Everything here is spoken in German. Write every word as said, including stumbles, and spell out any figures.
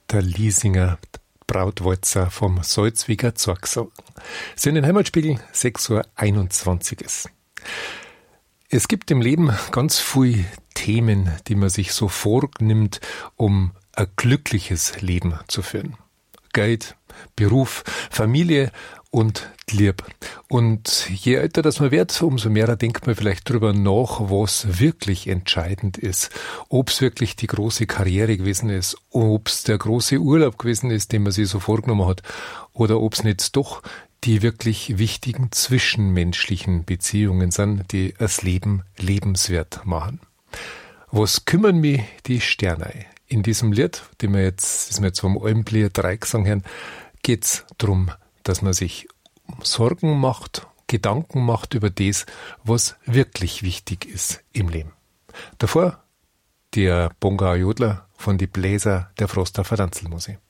der Liesinger Brautwalzer vom Salzwiger Zorgsang. Sind in Heimatspiegel sechs Uhr einundzwanzig ist. Es gibt im Leben ganz viele Themen, die man sich so vornimmt, um ein glückliches Leben zu führen. Geld, Beruf, Familie und Liebe. Und je älter das man wird, umso mehr denkt man vielleicht drüber nach, was wirklich entscheidend ist. Ob es wirklich die große Karriere gewesen ist, ob es der große Urlaub gewesen ist, den man sich so vorgenommen hat, oder ob es nicht doch die wirklich wichtigen zwischenmenschlichen Beziehungen sind, die das Leben lebenswert machen. Was kümmern mich die Sterne? In diesem Lied, den wir jetzt, das wir jetzt vom Almblier Dreigesang hören, geht es darum, dass man sich Sorgen macht, Gedanken macht über das, was wirklich wichtig ist im Leben. Davor der Bonga Jodler von die Bläser der Froster Verdanzelmusik.